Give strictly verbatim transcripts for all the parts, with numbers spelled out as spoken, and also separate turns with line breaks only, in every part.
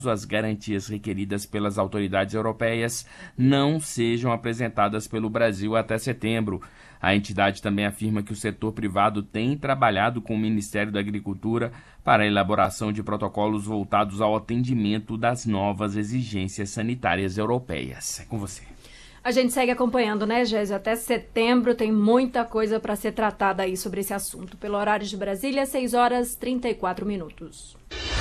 as garantias requeridas pelas autoridades europeias não sejam apresentadas pelo Brasil até setembro. A entidade também afirma que o setor privado tem trabalhado com o Ministério da Agricultura para a elaboração de protocolos voltados ao atendimento das novas exigências sanitárias europeias. É com você.
A gente segue acompanhando, né, Gésio? Até setembro tem muita coisa para ser tratada aí sobre esse assunto. Pelo horário de Brasília, seis horas e trinta e quatro minutos.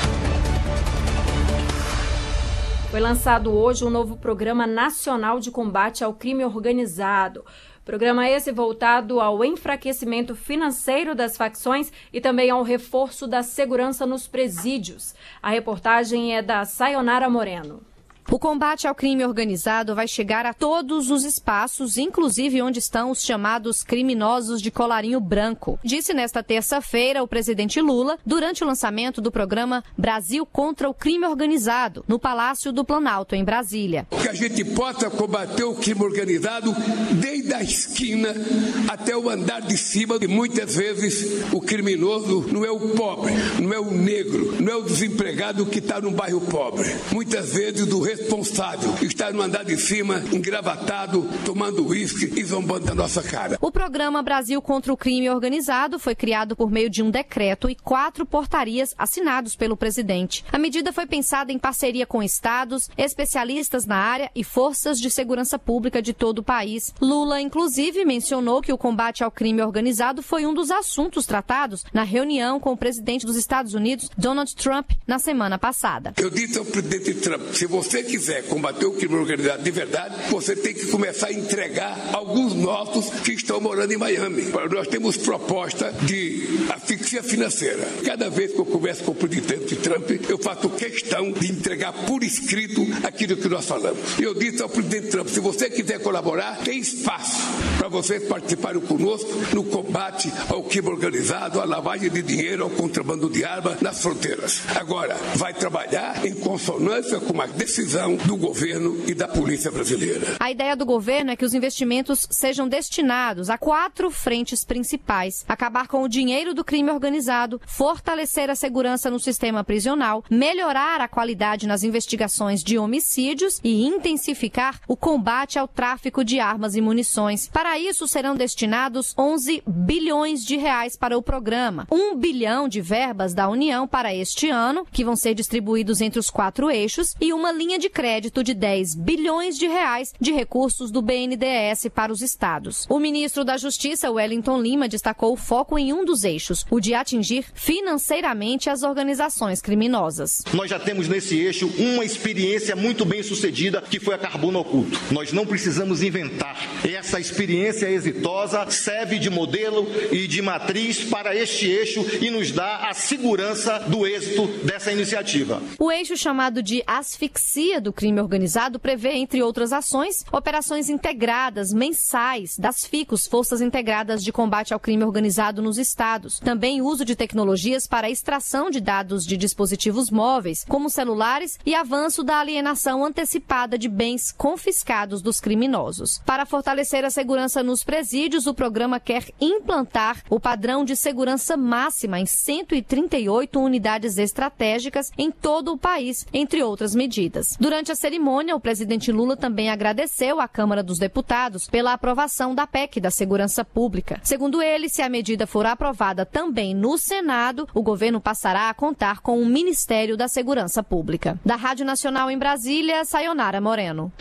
Foi lançado hoje um novo Programa Nacional de Combate ao Crime Organizado. Programa esse voltado ao enfraquecimento financeiro das facções e também ao reforço da segurança nos presídios. A reportagem é da Sayonara Moreno.
O combate ao crime organizado vai chegar a todos os espaços, inclusive onde estão os chamados criminosos de colarinho branco, disse nesta terça-feira o presidente Lula durante o lançamento do programa Brasil contra o Crime Organizado, no Palácio do Planalto, em Brasília.
Que a gente possa combater o crime organizado desde a esquina até o andar de cima, e muitas vezes o criminoso não é o pobre, não é o negro, não é o desempregado que está no bairro pobre. Muitas vezes do responsável está no andar de cima, engravatado, tomando uísque e zombando da nossa cara.
O programa Brasil contra o Crime Organizado foi criado por meio de um decreto e quatro portarias assinados pelo presidente. A medida foi pensada em parceria com estados, especialistas na área e forças de segurança pública de todo o país. Lula, inclusive, mencionou que o combate ao crime organizado foi um dos assuntos tratados na reunião com o presidente dos Estados Unidos, Donald Trump, na semana passada.
Eu disse ao presidente Trump, se você quiser combater o crime organizado de verdade, você tem que começar a entregar alguns nossos que estão morando em Miami. Nós temos proposta de asfixia financeira. Cada vez que eu converso com o presidente Trump, eu faço questão de entregar por escrito aquilo que nós falamos. Eu disse ao presidente Trump, se você quiser colaborar, tem espaço para vocês participarem conosco no combate ao crime organizado, à lavagem de dinheiro, ao contrabando de armas nas fronteiras. Agora, vai trabalhar em consonância com a decisão do governo e da polícia brasileira.
A ideia do governo é que os investimentos sejam destinados a quatro frentes principais: acabar com o dinheiro do crime organizado, fortalecer a segurança no sistema prisional, melhorar a qualidade nas investigações de homicídios e intensificar o combate ao tráfico de armas e munições. Para isso serão destinados onze bilhões de reais para o programa, um bilhão de verbas da União para este ano, que vão ser distribuídos entre os quatro eixos, e uma linha de crédito de dez bilhões de reais de recursos do B N D E S para os estados. O ministro da Justiça, Wellington Lima, destacou o foco em um dos eixos, o de atingir financeiramente as organizações criminosas.
Nós já temos nesse eixo uma experiência muito bem sucedida, que foi a Carbono Oculto. Nós não precisamos inventar. Essa experiência exitosa serve de modelo e de matriz para este eixo e nos dá a segurança do êxito dessa iniciativa.
O eixo chamado de asfixia do crime organizado prevê, entre outras ações, operações integradas mensais das FICOS, Forças Integradas de Combate ao Crime Organizado nos estados. Também uso de tecnologias para a extração de dados de dispositivos móveis, como celulares, e avanço da alienação antecipada de bens confiscados dos criminosos. Para fortalecer a segurança nos presídios, o programa quer implantar o padrão de segurança máxima em cento e trinta e oito unidades estratégicas em todo o país, entre outras medidas. Durante a cerimônia, o presidente Lula também agradeceu à Câmara dos Deputados pela aprovação da P E C da Segurança Pública. Segundo ele, se a medida for aprovada também no Senado, o governo passará a contar com o Ministério da Segurança Pública. Da Rádio Nacional em Brasília, Sayonara Moreno.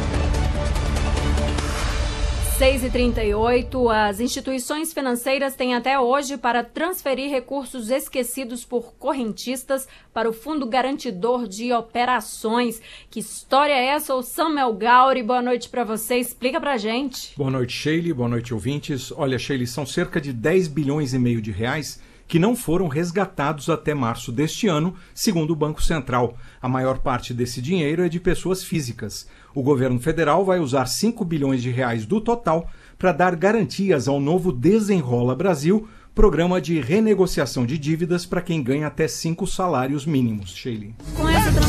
seis e trinta e oito, as instituições financeiras têm até hoje para transferir recursos esquecidos por correntistas para o Fundo Garantidor de Operações. Que história é essa, ô Samuel Gauri? Boa noite para você, explica pra gente.
Boa noite, Sheili, boa noite, ouvintes. Olha, Sheili, são cerca de dez bilhões e meio de reais que não foram resgatados até março deste ano, segundo o Banco Central. A maior parte desse dinheiro é de pessoas físicas. O governo federal vai usar cinco bilhões de reais do total para dar garantias ao novo Desenrola Brasil, programa de renegociação de dívidas para quem ganha até cinco salários mínimos. Sheili.
Com